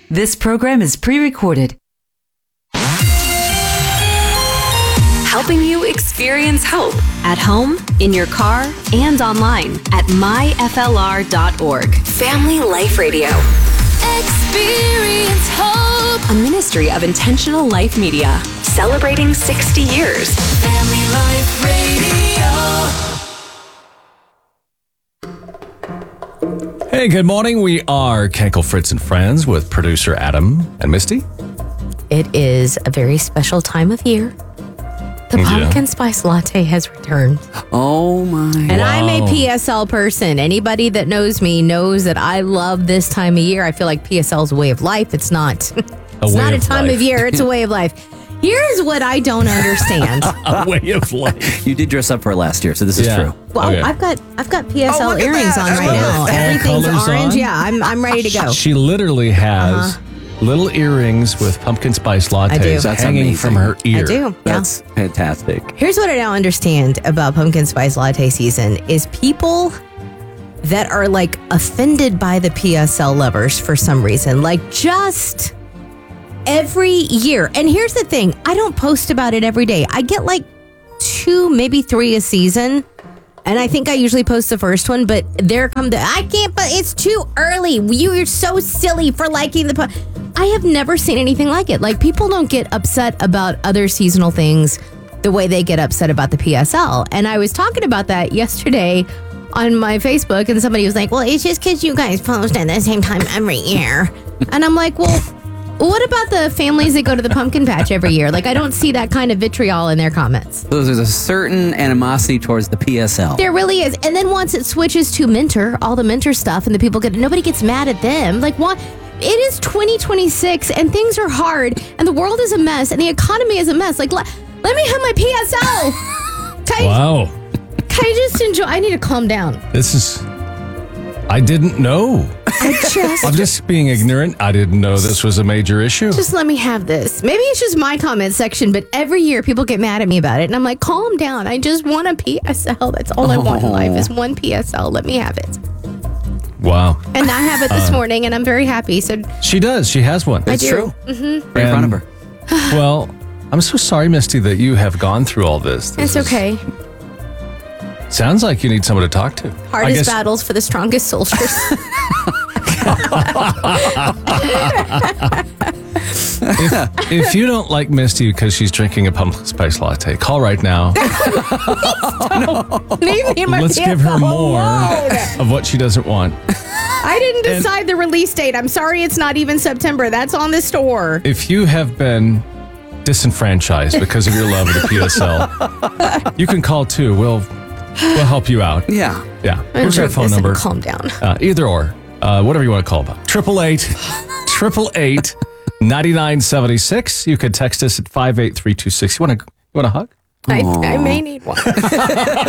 This program is pre-recorded. Helping you experience hope at home, in your car, and online at myflr.org. Family Life Radio. Experience hope. A ministry of Intentional Life Media. Celebrating 60 years. Family Life Radio. Hey, good morning. We are Kenkel, Fritz, and Friends with producer Adam and Misty. It is a very special time of year. The pumpkin spice latte has returned. Oh, my. And I'm a PSL person. Anybody that knows me knows that I love this time of year. I feel like PSL is a way of life. It's not a time of year. It's a way of life. Here's what I don't understand. A way of life. You did dress up for it last year, so this is true. Well, okay. I've got PSL earrings on right now. Everything's orange. On? Yeah, I'm ready to go. She literally has little earrings with pumpkin spice lattes hanging from her ear. I do. That's fantastic. Here's what I don't understand about pumpkin spice latte season is people that are like offended by the PSL lovers for some reason. Like just every year. And here's the thing. I don't post about it every day. I get like 2, maybe 3 a season. And I think I usually post the first one, but there come I can't, but it's too early. You're so silly for liking the I have never seen anything like it. Like, people don't get upset about other seasonal things the way they get upset about the PSL. And I was talking about that yesterday on my Facebook, and somebody was like, well, it's just because you guys post at the same time every year. And I'm like, well, what about the families that go to the pumpkin patch every year? Like, I don't see that kind of vitriol in their comments. So there's a certain animosity towards the PSL. There really is. And then once it switches to Minter, all the Minter stuff, and the people nobody gets mad at them. Like, what? It is 2026, and things are hard, and the world is a mess, and the economy is a mess. Like, let me have my PSL. Can I just enjoy? I need to calm down. I didn't know. I'm just being ignorant. I didn't know this was a major issue. Just let me have this. Maybe it's just my comment section, but every year people get mad at me about it. And I'm like, calm down. I just want a PSL. That's all I want in life is one PSL. Let me have it. Wow. And I have it this morning, and I'm very happy. So she does. She has one. It's true. Mm-hmm. Right in front of her. Well, I'm so sorry, Misty, that you have gone through all this. It's okay. Sounds like you need someone to talk to. Hardest battles for the strongest soldiers. If you don't like Misty because she's drinking a pumpkin spice latte, call right now. Let's give her more of what she doesn't want. I didn't decide the release date. I'm sorry it's not even September. That's on the store. If you have been disenfranchised because of your love of the PSL, you can call too. We'll help you out. Yeah. Here's our phone number. Calm down. Either or. Whatever you want to call about. 888-9976. You can text us at 58326. You want a hug? I may need one.